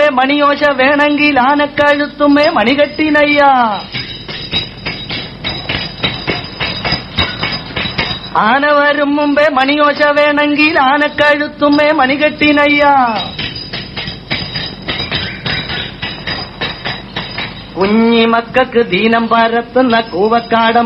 മണിയോശ വേണമെങ്കിൽ ആനക്കഴുത്തുമ്മേ മണികെട്ടിനയ്യ. ആന വരും മുമ്പേ മണിയോശ വേണമെങ്കിൽ ആനക്കഴുത്തുമ്മേ മണികെട്ടിനയ്യ. കുഞ്ഞിമക്കൾക്ക് ദീനം പരത്തുന്ന കൂവക്കാടൻ